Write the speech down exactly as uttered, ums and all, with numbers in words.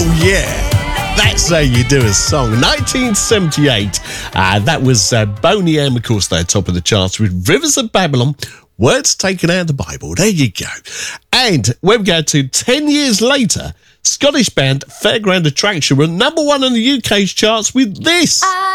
Oh, yeah. That's how you do a song. nineteen seventy-eight. Uh, that was uh, Boney M, of course, they're top of the charts with Rivers of Babylon, words taken out of the Bible. There you go. And when we go to ten years later, Scottish band Fairground Attraction were number one on the U K's charts with this.